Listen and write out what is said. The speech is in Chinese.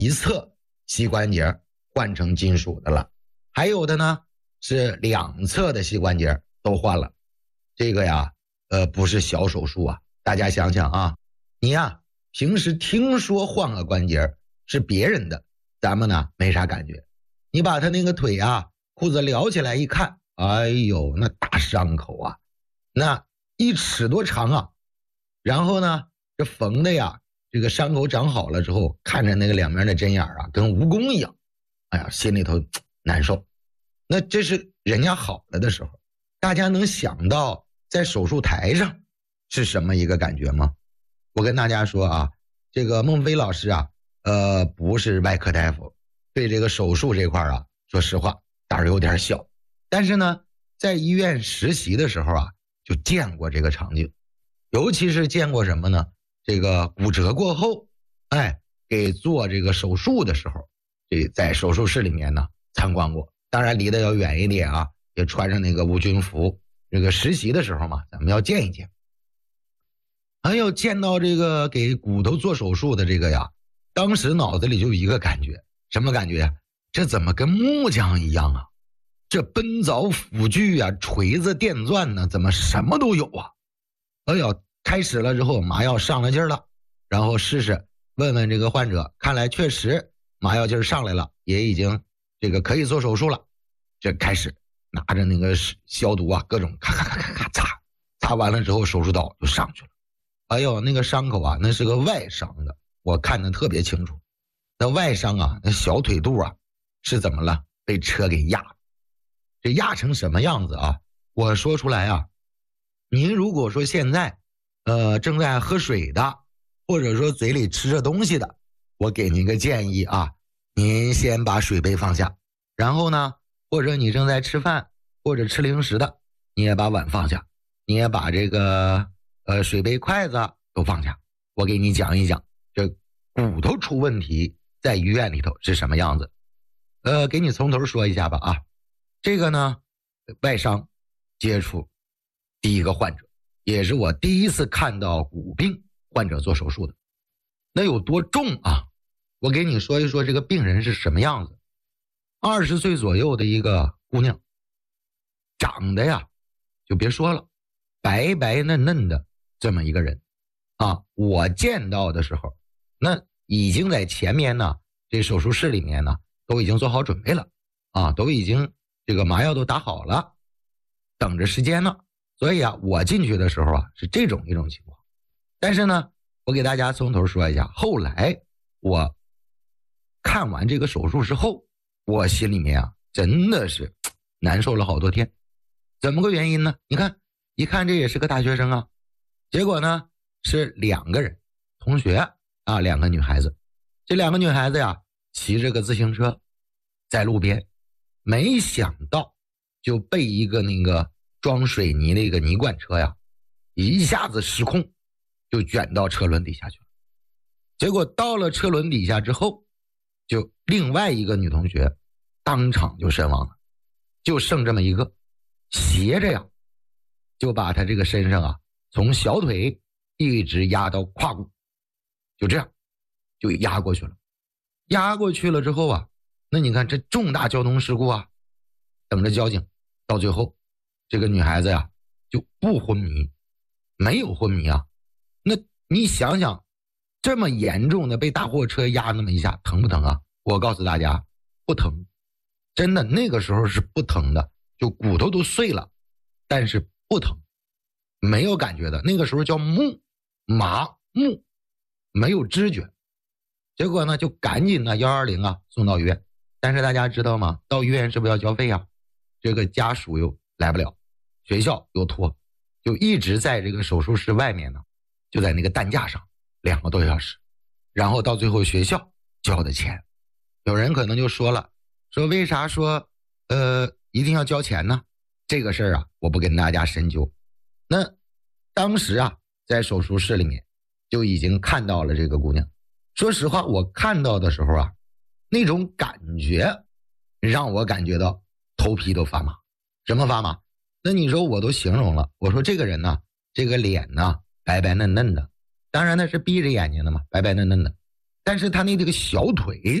一侧膝关节换成金属的了，还有的呢是两侧的膝关节都换了。这个呀不是小手术啊，大家想想啊，你呀平时听说换个关节是别人的，咱们呢没啥感觉，你把他那个腿啊裤子撩起来一看，哎呦那大伤口啊，那1尺多长啊，然后呢这缝的呀，这个伤口长好了之后，看着那个两边的针眼啊跟蜈蚣一样，哎呀心里头难受。那这是人家好了的时候，大家能想到在手术台上是什么一个感觉吗？我跟大家说啊，这个孟非老师啊不是外科大夫，对这个手术这块啊说实话胆儿有点小，但是呢在医院实习的时候啊就见过这个场景，尤其是见过什么呢，这个骨折过后给做这个手术的时候，这在手术室里面呢参观过，当然离得要远一点啊，也穿上那个无菌服，这个实习的时候嘛咱们要见一见。还有见到这个给骨头做手术的这个呀，当时脑子里就一个感觉，什么感觉呀？这怎么跟木匠一样啊？这奔凿斧锯啊，锤子电钻呢，怎么什么都有啊？哎呀，开始了之后麻药上了劲儿了，然后试试问问这个患者，看来确实麻药劲儿上来了，也已经这个可以做手术了。这开始拿着那个消毒啊，各种咔咔咔咔咔擦完了之后，手术刀就上去了。哎呦，那个伤口啊，那是个外伤的，我看得特别清楚。那外伤啊，那小腿肚啊，是怎么了？被车给压了。这压成什么样子啊？我说出来啊，您如果说现在正在喝水的，或者说嘴里吃着东西的，我给您个建议啊，您先把水杯放下，然后呢，或者你正在吃饭或者吃零食的，你也把碗放下，你也把这个水杯筷子都放下。我给你讲一讲这骨头出问题在医院里头是什么样子。给你从头说一下吧啊。这个呢外伤接触第一个患者，也是我第一次看到骨病患者做手术的。那有多重啊？我给你说一说这个病人是什么样子。20岁左右的一个姑娘，长得呀就别说了，白白嫩嫩的这么一个人啊。我见到的时候，那已经在前面呢，这手术室里面呢都已经做好准备了啊，都已经这个麻药都打好了，等着时间呢。所以啊，我进去的时候啊是这种一种情况。但是呢，我给大家从头说一下，后来我看完这个手术之后，我心里面啊真的是难受了好多天。怎么个原因呢？你看一看这也是个大学生啊，结果呢是2个人同学啊，2个女孩子。这2个女孩子呀骑着个自行车在路边，没想到就被一个那个装水泥的一个泥罐车呀一下子失控，就卷到车轮底下去了。结果到了车轮底下之后，就另外一个女同学当场就身亡了，就剩这么一个，斜着呀就把她这个身上啊从小腿一直压到胯骨，就这样就压过去了。压过去了之后啊，那你看这重大交通事故啊，等着交警。到最后这个女孩子呀就不昏迷，没有昏迷啊。那你想想，这么严重的被大货车压那么一下，疼不疼啊？我告诉大家不疼，真的那个时候是不疼的，就骨头都碎了，但是不疼，没有感觉的。那个时候叫麻木，没有知觉。结果呢就赶紧的120啊送到医院。但是大家知道吗？到医院是不是要交费啊？这个家属又来不了，学校又拖，就一直在这个手术室外面呢，就在那个担架上2个多小时。然后到最后学校交的钱，有人可能就说了，说为啥说一定要交钱呢？这个事儿啊我不跟大家深究。那当时啊在手术室里面就已经看到了这个姑娘。说实话，我看到的时候啊，那种感觉让我感觉到头皮都发麻。什么发麻？那你说我都形容了，我说这个人呢，这个脸呢白白嫩嫩的，当然那是闭着眼睛的嘛，白白嫩嫩的， 但是他那这个小腿